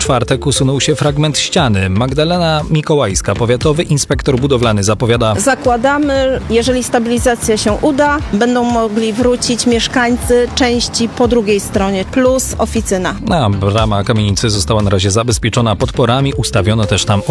czwartek usunął się fragment ściany. Magdalena Mikołajska, powiatowy inspektor budowlany, zapowiada: Zakładamy, jeżeli stabilizacja się uda, będą mogli wrócić mieszkańcy części po drugiej stronie, plus oficyna. Brama kamienicy została na razie zabezpieczona podporami, ustawiono też tam